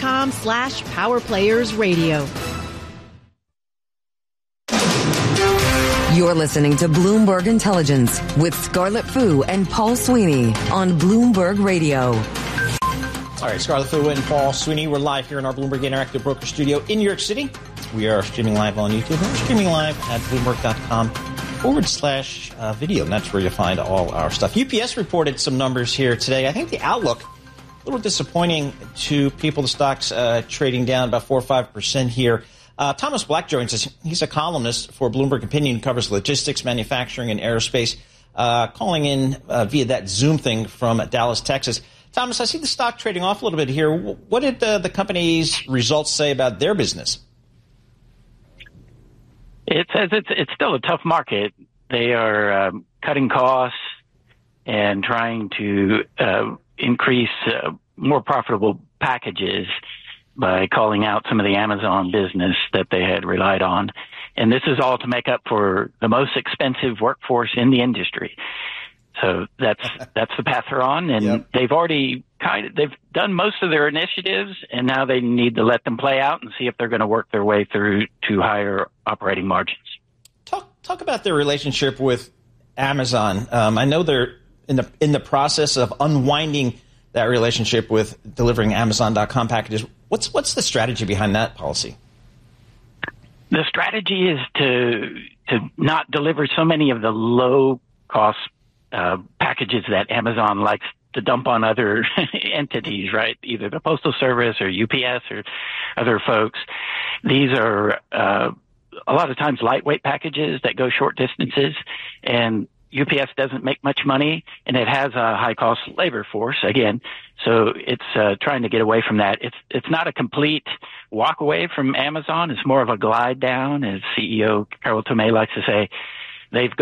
bloomberg.com/powerplayersradio. You're listening to Bloomberg Intelligence with Scarlett Fu and Paul Sweeney on Bloomberg Radio. All right, Scarlett Fu and Paul Sweeney. We're live here in our Bloomberg Interactive Broker Studio in New York City. We are streaming live on YouTube. We're streaming live at Bloomberg.com/video. And that's where you'll find all our stuff. UPS reported some numbers here today. I think the outlook, a little disappointing to people. The stock's trading down about 4 or 5% here. Thomas Black joins us. He's a columnist for Bloomberg Opinion, covers logistics, manufacturing, and aerospace, calling in via that Zoom thing from Dallas, Texas. Thomas, I see the stock trading off a little bit here. What did the company's results say about their business? It says it's still a tough market. They are cutting costs and trying to increase more profitable packages by calling out some of the Amazon business that they had relied on. And this is all to make up for the most expensive workforce in the industry. So that's the path they're on, and Yep. they've already they've done most of their initiatives, and now they need to let them play out and see if they're going to work their way through to higher operating margins. Talk about their relationship with Amazon. I know they're in the process of unwinding that relationship with delivering Amazon.com packages. What's the strategy behind that policy? The strategy is to not deliver so many of the low cost packages that Amazon likes to dump on other entities, right? Either the Postal Service or UPS or other folks. These are a lot of times lightweight packages that go short distances, and UPS doesn't make much money, and it has a high cost labor force again. So it's trying to get away from that. It's not a complete walk away from Amazon. It's more of a glide down, as CEO Carol Tomé likes to say. They've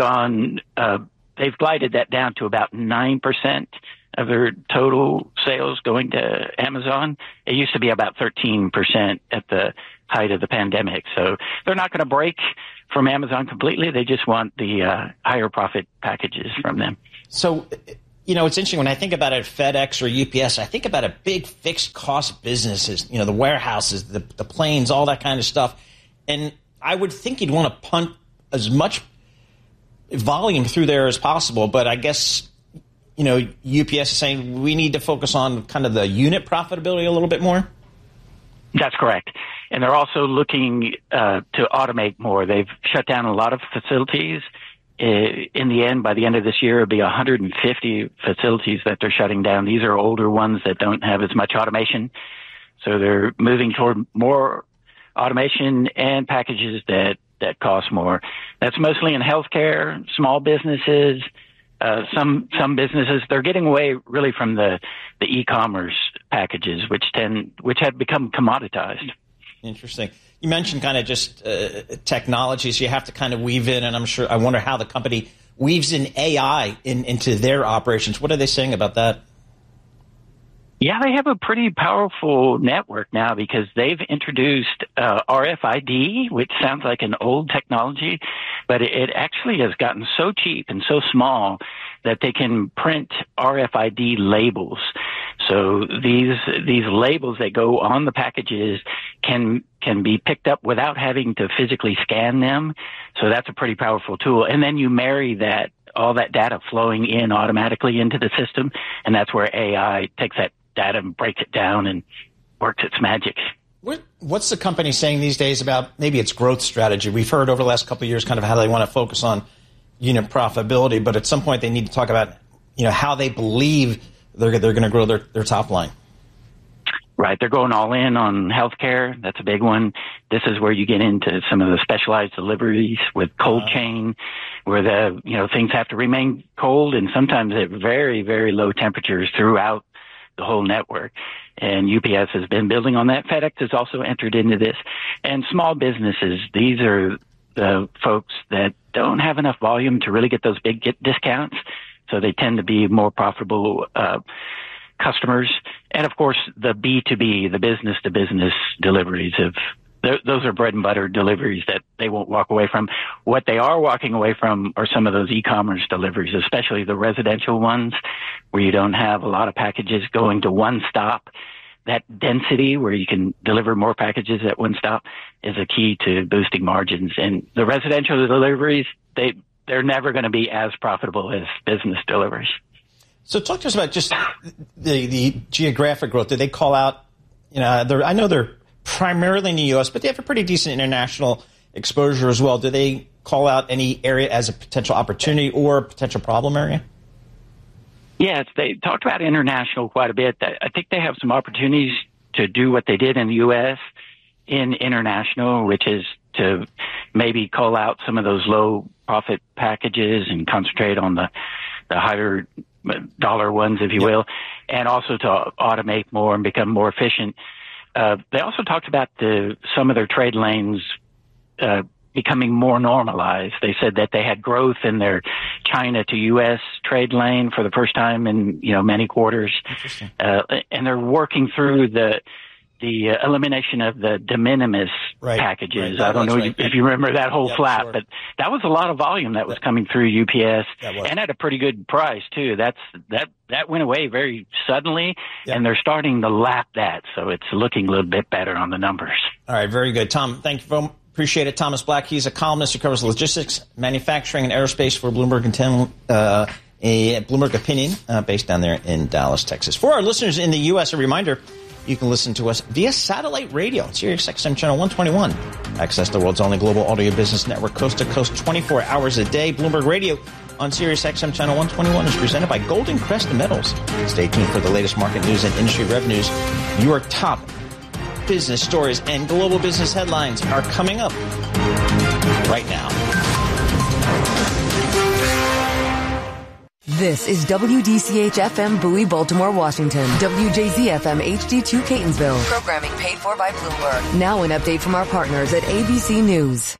glided that down to about 9% of their total sales going to Amazon. It used to be about 13% at the height of the pandemic. So they're not going to break from Amazon completely. They just want the higher profit packages from them. So, it's interesting. When I think about it, FedEx or UPS, I think about a big fixed cost businesses, the warehouses, the planes, all that kind of stuff. And I would think you'd want to punt as much volume through there as possible. But I guess, UPS is saying we need to focus on kind of the unit profitability a little bit more. That's correct. And they're also looking to automate more. They've shut down a lot of facilities. In the end, by the end of this year, it'll be 150 facilities that they're shutting down. These are older ones that don't have as much automation. So they're moving toward more automation and packages that cost more. That's mostly in healthcare, small businesses, some businesses. They're getting away really from the e-commerce packages, which have become commoditized. Interesting. You mentioned kind of just technologies you have to kind of weave in, and I wonder how the company weaves in AI into their operations. What are they saying about that? Yeah, they have a pretty powerful network now because they've introduced RFID, which sounds like an old technology, but it actually has gotten so cheap and so small that they can print RFID labels. So these labels that go on the packages can be picked up without having to physically scan them. So that's a pretty powerful tool. And then you marry all that data flowing in automatically into the system, and that's where AI takes that data and breaks it down and works its magic. What's the company saying these days about maybe its growth strategy? We've heard over the last couple of years kind of how they want to focus on unit profitability, but at some point they need to talk about how they believe they're going to grow their top line. Right. They're going all in on healthcare. That's a big one. This is where you get into some of the specialized deliveries with cold chain, where things have to remain cold and sometimes at very, very low temperatures throughout the whole network. And UPS has been building on that. FedEx has also entered into this. And small businesses, these are the folks that don't have enough volume to really get those big discounts. So they tend to be more profitable customers. And of course, the B2B, the business to business deliveries those are bread and butter deliveries that they won't walk away from. What they are walking away from are some of those e-commerce deliveries, especially the residential ones where you don't have a lot of packages going to one stop. that density where you can deliver more packages at one stop is a key to boosting margins. And the residential deliveries, they're never going to be as profitable as business deliveries. So talk to us about just the geographic growth. Did they call out, I know they're primarily in the U.S., but they have a pretty decent international exposure as well. Do they call out any area as a potential opportunity or potential problem area? Yes, they talked about international quite a bit. I think they have some opportunities to do what they did in the U.S. in international, which is to maybe call out some of those low profit packages and concentrate on the higher dollar ones, if you will, and also to automate more and become more efficient. They also talked about some of their trade lanes becoming more normalized. They said that they had growth in their China to U.S. trade lane for the first time in many quarters, and they're working through the elimination of the de minimis packages. I don't know if you remember that whole flap, but that was a lot of volume that was coming through UPS and at a pretty good price too. That went away very suddenly, and they're starting to lap that, so it's looking a little bit better on the numbers. All right, very good, Tom. Thank you. Appreciate it. Thomas Black, he's a columnist who covers logistics, manufacturing, and aerospace for Bloomberg Bloomberg Opinion, based down there in Dallas, Texas. For our listeners in the U.S., a reminder, you can listen to us via satellite radio on Sirius XM Channel 121. Access the world's only global audio business network coast to coast 24 hours a day. Bloomberg Radio on Sirius XM Channel 121 is presented by Golden Crest Metals. Stay tuned for the latest market news and industry revenues. Your top business stories and global business headlines are coming up right now. This is WDCH-FM Bowie, Baltimore, Washington. WJZ-FM HD2 Catonsville. Programming paid for by Bloomberg. Now an update from our partners at ABC News.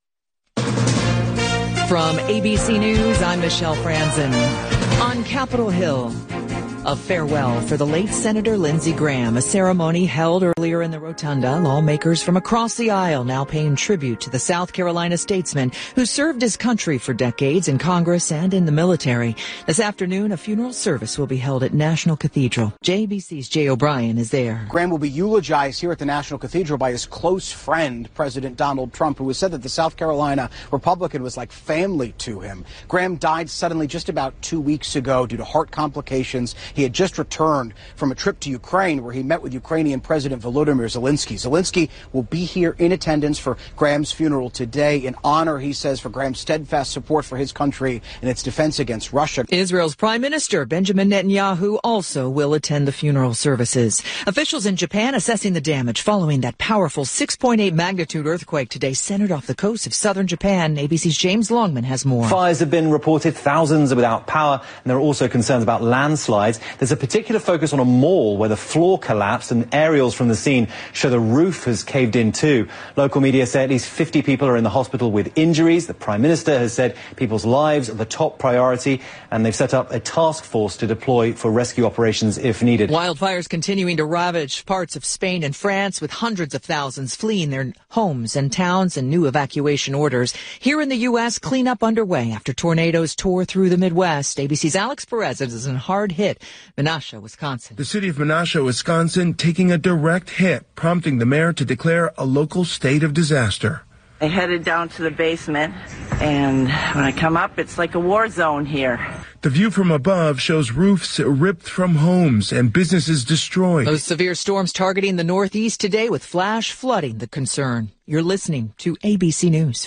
From ABC News, I'm Michelle Franzen. On Capitol Hill, a farewell for the late Senator Lindsey Graham, a ceremony held earlier in the rotunda. Lawmakers from across the aisle now paying tribute to the South Carolina statesman who served his country for decades in Congress and in the military. This afternoon, a funeral service will be held at National Cathedral. JBC's Jay O'Brien is there. Graham will be eulogized here at the National Cathedral by his close friend, President Donald Trump, who has said that the South Carolina Republican was like family to him. Graham died suddenly just about 2 weeks ago due to heart complications. He had just returned from a trip to Ukraine where he met with Ukrainian President Volodymyr Zelensky. Zelensky will be here in attendance for Graham's funeral today in honor, he says, for Graham's steadfast support for his country and its defense against Russia. Israel's Prime Minister Benjamin Netanyahu also will attend the funeral services. Officials in Japan assessing the damage following that powerful 6.8 magnitude earthquake today centered off the coast of southern Japan. ABC's James Longman has more. Fires have been reported, thousands are without power, and there are also concerns about landslides. There's a particular focus on a mall where the floor collapsed and aerials from the scene show the roof has caved in too. Local media say at least 50 people are in the hospital with injuries. The Prime Minister has said people's lives are the top priority, and they've set up a task force to deploy for rescue operations if needed. Wildfires continuing to ravage parts of Spain and France, with hundreds of thousands fleeing their homes and towns and new evacuation orders. Here in the U.S., cleanup underway after tornadoes tore through the Midwest. ABC's Alex Perez is in hard hit Menasha, Wisconsin. The city of Menasha, Wisconsin, taking a direct hit, prompting the mayor to declare a local state of disaster. I headed down to the basement, and when I come up, it's like a war zone here. The view from above shows roofs ripped from homes and businesses destroyed. Those severe storms targeting the Northeast today, with flash flooding the concern. You're listening to ABC News.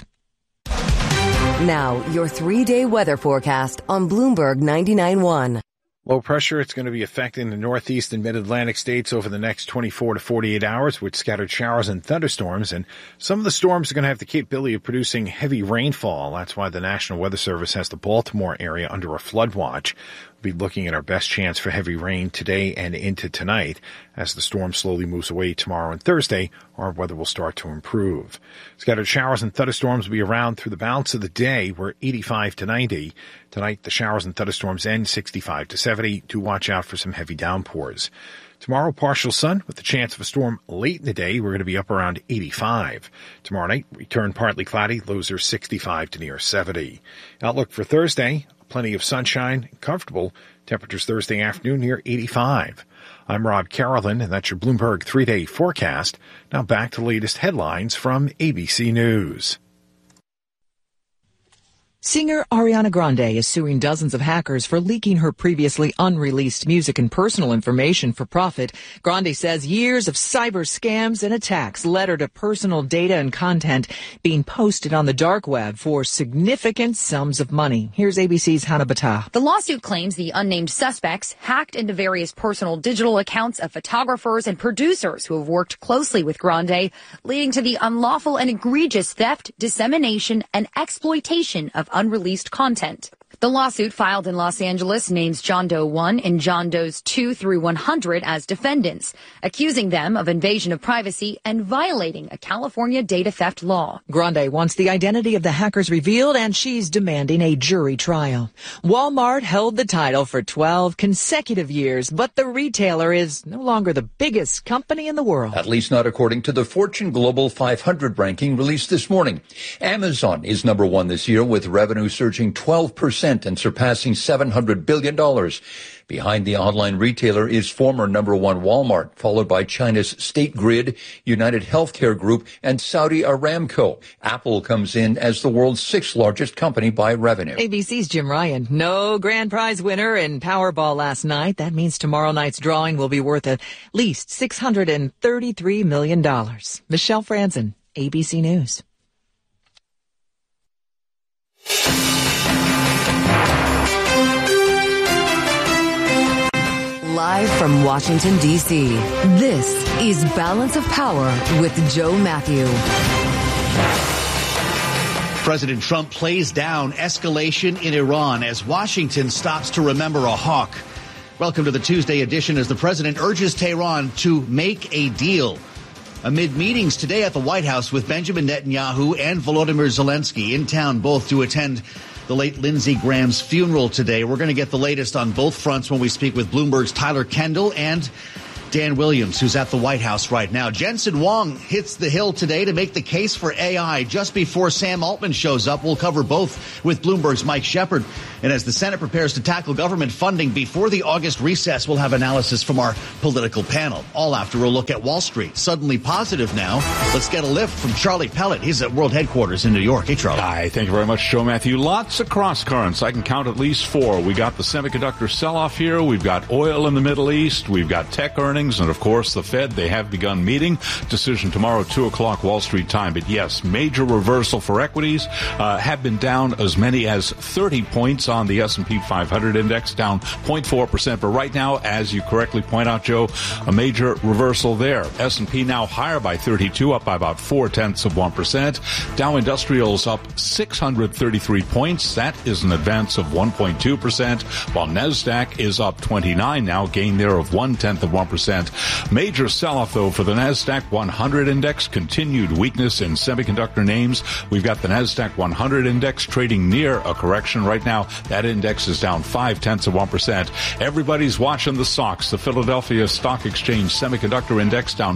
Now, your 3-day weather forecast on Bloomberg 99.1. Low pressure, it's going to be affecting the Northeast and Mid-Atlantic states over the next 24 to 48 hours with scattered showers and thunderstorms. And some of the storms are going to have the capability of producing heavy rainfall. That's why the National Weather Service has the Baltimore area under a flood watch. We'll be looking at our best chance for heavy rain today and into tonight. As the storm slowly moves away tomorrow and Thursday, our weather will start to improve. Scattered showers and thunderstorms will be around through the balance of the day. We're 85 to 90. Tonight, the showers and thunderstorms end 65 to 70. Do watch out for some heavy downpours. Tomorrow, partial sun with the chance of a storm late in the day. We're going to be up around 85. Tomorrow night, return partly cloudy. Lows are 65 to near 70. Outlook for Thursday, Plenty of sunshine, comfortable temperatures Thursday afternoon near 85. I'm Rod Carolyn, and that's your Bloomberg 3-day forecast. Now back to the latest headlines from ABC News. Singer Ariana Grande is suing dozens of hackers for leaking her previously unreleased music and personal information for profit. Grande says years of cyber scams and attacks led her to personal data and content being posted on the dark web for significant sums of money. Here's ABC's Hannah Battah. The lawsuit claims the unnamed suspects hacked into various personal digital accounts of photographers and producers who have worked closely with Grande, leading to the unlawful and egregious theft, dissemination, and exploitation of unreleased content. The lawsuit filed in Los Angeles names John Doe 1 and John Does 2 through 100 as defendants, accusing them of invasion of privacy and violating a California data theft law. Grande wants the identity of the hackers revealed, and she's demanding a jury trial. Walmart held the title for 12 consecutive years, but the retailer is no longer the biggest company in the world. At least not according to the Fortune Global 500 ranking released this morning. Amazon is number one this year, with revenue surging 12% and surpassing $700 billion. Behind the online retailer is former number one Walmart, followed by China's State Grid, United Healthcare Group, and Saudi Aramco. Apple comes in as the world's sixth largest company by revenue. ABC's Jim Ryan. No grand prize winner in Powerball last night. That means tomorrow night's drawing will be worth at least $633 million. Michelle Franzen, ABC News. Live from Washington, D.C., this is Balance of Power with Joe Matthew. President Trump plays down escalation in Iran as Washington stops to remember a hawk. Welcome to the Tuesday edition as the president urges Tehran to make a deal. Amid meetings today at the White House with Benjamin Netanyahu and Volodymyr Zelensky in town, both to attend the late Lindsey Graham's funeral today. We're going to get the latest on both fronts when we speak with Bloomberg's Tyler Kendall and Dan Williams, who's at the White House right now. Jensen Huang hits the Hill today to make the case for AI just before Sam Altman shows up. We'll cover both with Bloomberg's Mike Shepard. And as the Senate prepares to tackle government funding before the August recess, we'll have analysis from our political panel. All after a look at Wall Street. Suddenly positive now. Let's get a lift from Charlie Pellet. He's at World Headquarters in New York. Hey, Charlie. Hi, thank you very much, Joe Matthew. Lots of cross currents. I can count at least four. We got the semiconductor sell-off here. We've got oil in the Middle East. We've got tech earnings. And, of course, the Fed, they have begun meeting. Decision tomorrow, 2 o'clock Wall Street time. But, yes, major reversal for equities. Have been down as many as 30 points on the S&P 500 index, down 0.4%. But right now, as you correctly point out, Joe, a major reversal there. S&P now higher by 32, up by about 0.4%. Dow Industrials up 633 points. That is an advance of 1.2%, while NASDAQ is up 29 now, gain there of 0.1%. Major sell-off, though, for the NASDAQ 100 index. Continued weakness in semiconductor names. We've got the NASDAQ 100 index trading near a correction right now. That index is down 0.5%. Everybody's watching the SOX, the Philadelphia Stock Exchange Semiconductor Index, down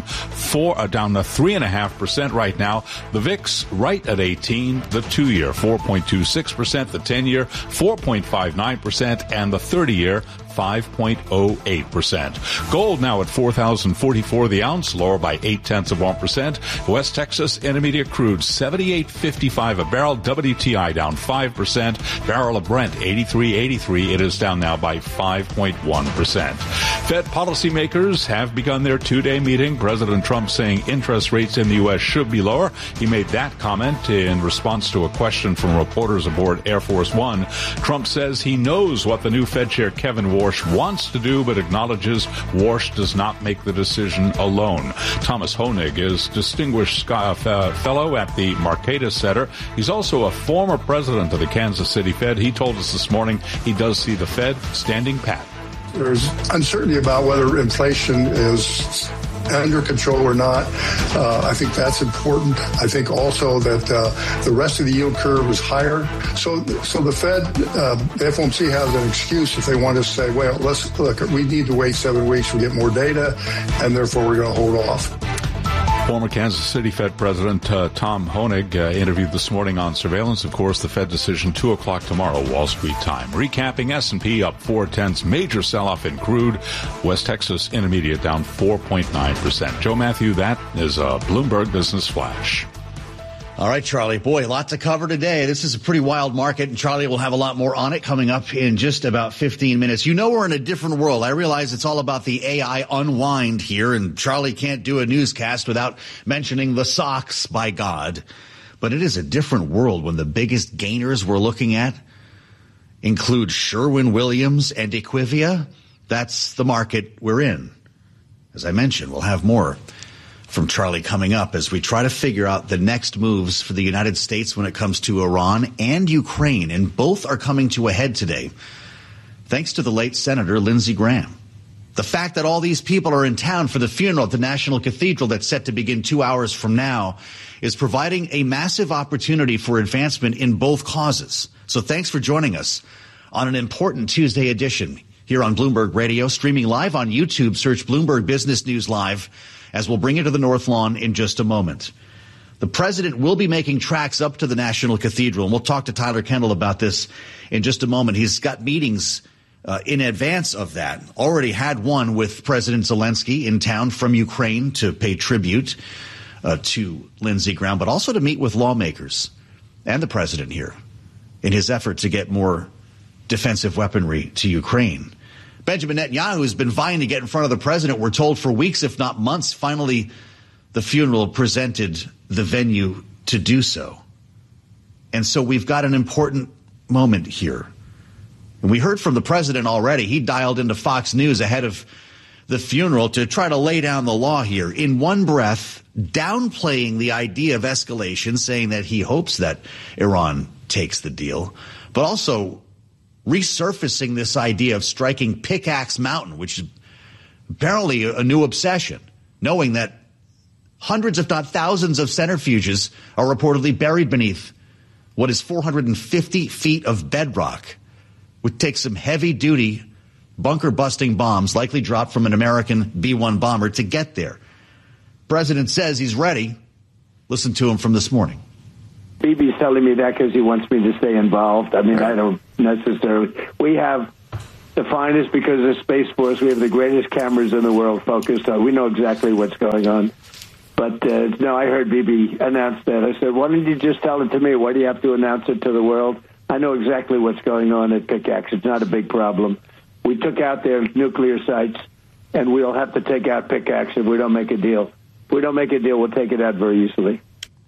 3.5% right now. The VIX right at 18. The 2-year 4.26%. The 10-year 4.59%, and the 30-year 5.08%. Gold now at $4,044 the ounce, lower by 0.8%. West Texas Intermediate crude $78.55 a barrel. WTI down 5%. Barrel of Brent $83.83. It is down now by 5.1%. Fed policymakers have begun their 2-day meeting. President Trump saying interest rates in the U.S. should be lower. He made that comment in response to a question from reporters aboard Air Force One. Trump says he knows what the new Fed Chair Kevin Warsh wants to do, but acknowledges Warsh does not make the decision alone. Thomas Honig is Distinguished Fellow at the Marcatus Center. He's also a former president of the Kansas City Fed. He told us this morning he does see the Fed standing pat. There's uncertainty about whether inflation is under control or not. I think that's important. I think also that the rest of the yield curve is higher. So the Fed, the FOMC has an excuse if they want to say, well, let's look, we need to wait 7 weeks to get more data, and therefore we're going to hold off. Former Kansas City Fed President Tom Hoenig interviewed this morning on surveillance. Of course, the Fed decision 2 o'clock tomorrow, Wall Street time. Recapping, S&P up 0.4, major sell-off in crude. West Texas Intermediate down 4.9%. Joe Matthew, that is a Bloomberg Business Flash. All right, Charlie. Boy, a lot to cover today. This is a pretty wild market, and Charlie will have a lot more on it coming up in just about 15 minutes. You know we're in a different world. I realize it's all about the AI unwind here, and Charlie can't do a newscast without mentioning the SOX, by God. But it is a different world when the biggest gainers we're looking at include Sherwin-Williams and Equivia. That's the market we're in. As I mentioned, we'll have more from Charlie coming up as we try to figure out the next moves for the United States when it comes to Iran and Ukraine. And both are coming to a head today, thanks to the late Senator Lindsey Graham. The fact that all these people are in town for the funeral at the National Cathedral that's set to begin 2 hours from now is providing a massive opportunity for advancement in both causes. So thanks for joining us on an important Tuesday edition here on Bloomberg Radio, streaming live on YouTube. Search Bloomberg Business News Live, as we'll bring you to the North Lawn in just a moment. The president will be making tracks up to the National Cathedral, and we'll talk to Tyler Kendall about this in just a moment. He's got meetings in advance of that. Already had one with President Zelensky in town from Ukraine to pay tribute to Lindsey Graham, but also to meet with lawmakers and the president here in his effort to get more defensive weaponry to Ukraine. Benjamin Netanyahu has been vying to get in front of the president, we're told, for weeks, if not months. Finally, the funeral presented the venue to do so. And so we've got an important moment here. And we heard from the president already. He dialed into Fox News ahead of the funeral to try to lay down the law here. In one breath, downplaying the idea of escalation, saying that he hopes that Iran takes the deal, but also resurfacing this idea of striking Pickaxe Mountain, which is apparently a new obsession, knowing that hundreds, if not thousands, of centrifuges are reportedly buried beneath what is 450 feet of bedrock, which takes some heavy-duty bunker-busting bombs, likely dropped from an American B-1 bomber, to get there. President says he's ready. Listen to him from this morning. Bibi's telling me that because he wants me to stay involved. I mean, I don't necessarily. We have the finest, because of Space Force, we have the greatest cameras in the world focused on. We know exactly what's going on. But, no, I heard Bibi announce that. I said, why don't you just tell it to me? Why do you have to announce it to the world? I know exactly what's going on at Pickaxe. It's not a big problem. We took out their nuclear sites, and we'll have to take out Pickaxe if we don't make a deal. If we don't make a deal, we'll take it out very easily.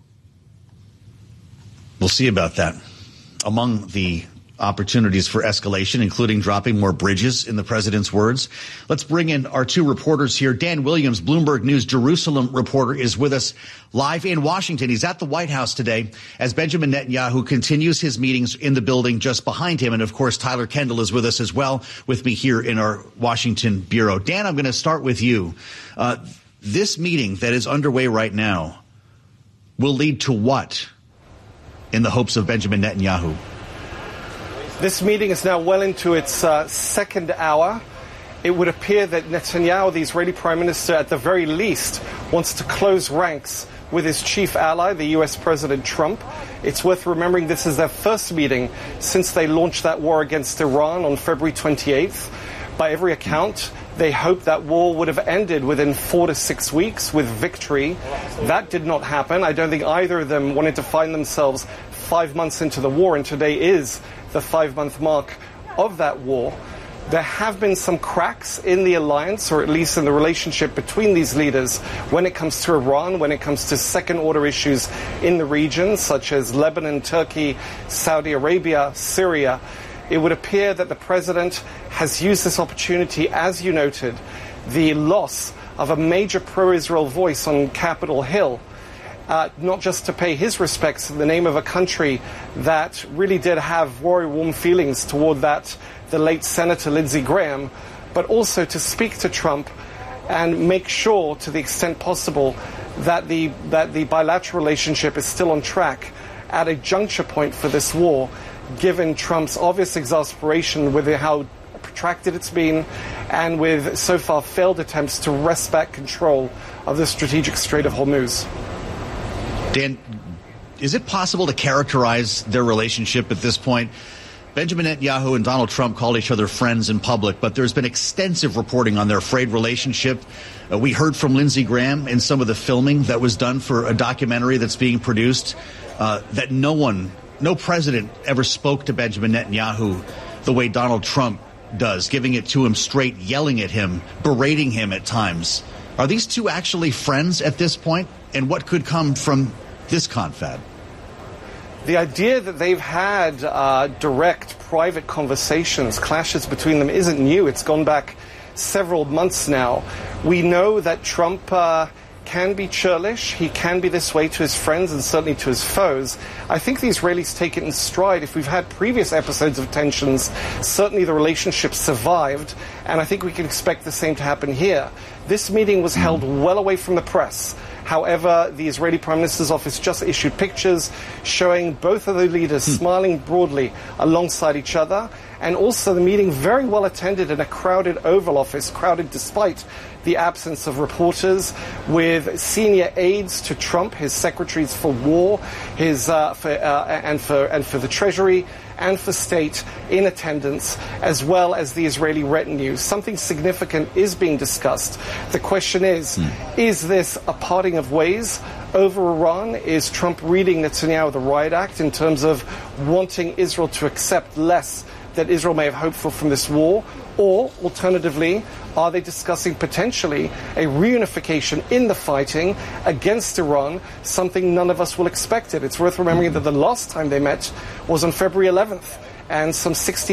We'll see about that. Among the opportunities for escalation, including dropping more bridges, in the president's words. Let's bring in our two reporters here. Dan Williams, Bloomberg News Jerusalem reporter, is with us live in Washington. He's at the White House today as Benjamin Netanyahu continues his meetings in the building just behind him. And, of course, Tyler Kendall is with us as well, with me here in our Washington bureau. Dan, I'm going to start with you. This meeting that is underway right now will lead to what in the hopes of Benjamin Netanyahu? This meeting is now well into its second hour. It would appear that Netanyahu, the Israeli prime minister, at the very least, wants to close ranks with his chief ally, the U.S. President Trump. It's worth remembering this is their first meeting since they launched that war against Iran on February 28th. By every account, they hoped that war would have ended within 4 to 6 weeks with victory. That did not happen. I don't think either of them wanted to find themselves 5 months into the war, and today is the 5-month mark of that war. There have been some cracks in the alliance, or at least in the relationship between these leaders, when it comes to Iran, when it comes to second-order issues in the region, such as Lebanon, Turkey, Saudi Arabia, Syria. It would appear that the president has used this opportunity, as you noted, the loss of a major pro-Israel voice on Capitol Hill, not just to pay his respects in the name of a country that really did have very warm feelings toward the late Senator Lindsey Graham, but also to speak to Trump and make sure, to the extent possible, that the bilateral relationship is still on track at a juncture point for this war, given Trump's obvious exasperation with how protracted it's been, and with so far failed attempts to wrest back control of the strategic Strait of Hormuz. Dan, is it possible to characterize their relationship at this point? Benjamin Netanyahu and Donald Trump called each other friends in public, but there's been extensive reporting on their frayed relationship. We heard from Lindsey Graham in some of the filming that was done for a documentary that's being produced that no president ever spoke to Benjamin Netanyahu the way Donald Trump does, giving it to him straight, yelling at him, berating him at times. Are these two actually friends at this point? And what could come from this confab? The idea that they've had direct private conversations, clashes between them, isn't new. It's gone back several months now. We know that Trump can be churlish. He can be this way to his friends and certainly to his foes. I think the Israelis take it in stride. If we've had previous episodes of tensions, certainly the relationship survived, and I think we can expect the same to happen here. This meeting was held well away from the press. However, the Israeli Prime Minister's office just issued pictures showing both of the leaders smiling broadly alongside each other, and also the meeting very well attended in a crowded Oval Office, crowded despite the absence of reporters, with senior aides to Trump, his secretaries for war, and for the Treasury, and for state in attendance, as well as the Israeli retinue. Something significant is being discussed. The question is this a parting of ways over Iran? Is Trump reading Netanyahu the riot act in terms of wanting Israel to accept less that Israel may have hoped for from this war? Or, alternatively, are they discussing potentially a reunification in the fighting against Iran, something none of us will expect it? It's worth remembering that the last time they met was on February 11th. And some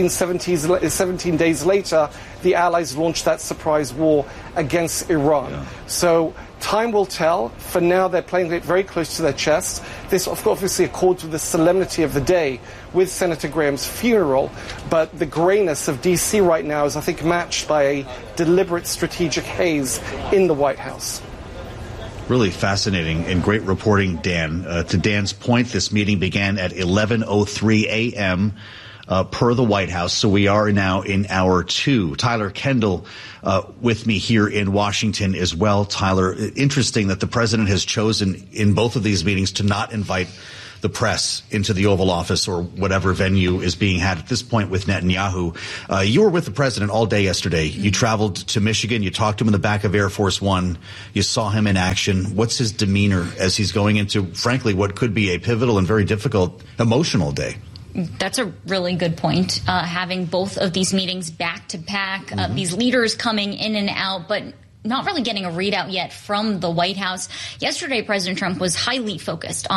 17 days later, the Allies launched that surprise war against Iran. Yeah. So time will tell. For now, they're playing it very close to their chest. This, obviously, accords with the solemnity of the day with Senator Graham's funeral. But the grayness of D.C. right now is, I think, matched by a deliberate strategic haze in the White House. Really fascinating and great reporting, Dan. To Dan's point, this meeting began at 11:03 a.m., per the White House. So we are now in hour 2. Tyler Kendall with me here in Washington as well. Tyler, interesting that the president has chosen in both of these meetings to not invite the press into the Oval Office or whatever venue is being had at this point with Netanyahu. You were with the president all day yesterday. You traveled to Michigan. You talked to him in the back of Air Force One. You saw him in action. What's his demeanor as he's going into, frankly, what could be a pivotal and very difficult, emotional day? That's a really good point. Having both of these meetings back to back, these leaders coming in and out, but not really getting a readout yet from the White House. Yesterday, President Trump was highly focused